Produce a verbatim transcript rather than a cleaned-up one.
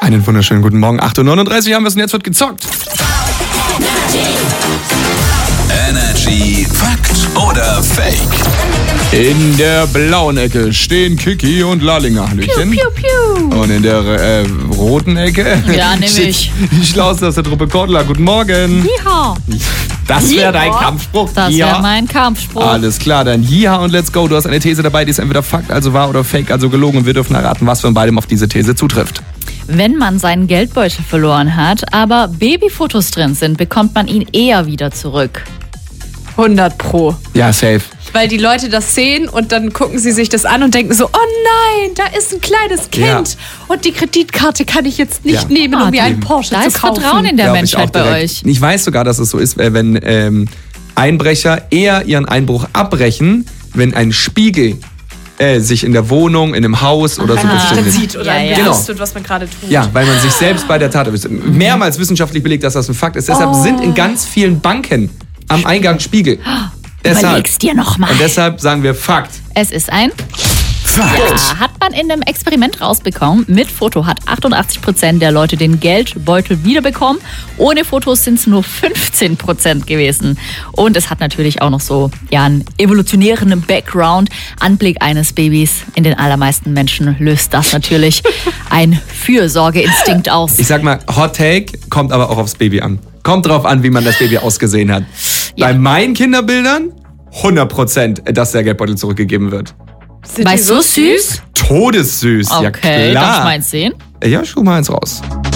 Einen wunderschönen guten Morgen. acht Uhr neununddreißig haben wir es und jetzt wird gezockt. Energy Fakt oder Fake? In der blauen Ecke stehen Kiki und Lallinger. Hallöchen. Piu, piu, piu. Und in der äh, roten Ecke Ja, nehm steht ich. die Schlauste aus der Truppe Kordler. Guten Morgen. Yeehaw. Das wäre dein Yeehaw. Kampfspruch. Das Ja. wäre mein Kampfspruch. Alles klar, dann Yeehaw und let's go. Du hast eine These dabei, die ist entweder Fakt, also wahr oder Fake, also gelogen. Und wir dürfen erraten, was von beidem auf diese These zutrifft. Wenn man seinen Geldbeutel verloren hat, aber Babyfotos drin sind, bekommt man ihn eher wieder zurück. hundert Pro. Ja, safe. Weil die Leute das sehen und dann gucken sie sich das an und denken so, oh nein, da ist ein kleines Kind Ja. und die Kreditkarte kann ich jetzt nicht Ja. nehmen, um Ah, mir einen eben. Porsche Da zu ist kaufen. Vertrauen in der Glaub ich auch Menschheit bei direkt. euch. Ich weiß sogar, dass es so ist, äh, wenn ähm, Einbrecher eher ihren Einbruch abbrechen, wenn ein Spiegel äh, sich in der Wohnung, in einem Haus oder so Aha. befindet. sieht oder Ja, ja. bewusst wird, was man gerade tut. Ja, weil man sich selbst bei der Tat erwischt. Mehrmals wissenschaftlich belegt, dass das ein Fakt ist. Deshalb Oh. sind in ganz vielen Banken am Eingang Spiegel. Deshalb. Überleg's dir nochmal. Und deshalb sagen wir Fakt. Es ist ein Fakt. Ja, hat man in einem Experiment rausbekommen. Mit Foto hat achtundachtzig Prozent der Leute den Geldbeutel wiederbekommen. Ohne Fotos sind es nur fünfzehn Prozent gewesen. Und es hat natürlich auch noch so ja, einen evolutionären Background. Anblick eines Babys in den allermeisten Menschen löst das natürlich ein Fürsorgeinstinkt aus. Ich sag mal, Hot Take kommt aber auch aufs Baby an. Kommt drauf an, wie man das Baby ausgesehen hat. Ja. Bei meinen Kinderbildern hundert Prozent, dass der Geldbeutel zurückgegeben wird. Sind Weißt die du, süß? Todessüß, ja Okay, darf ich klar. meins sehen? Ja, schau mal eins raus.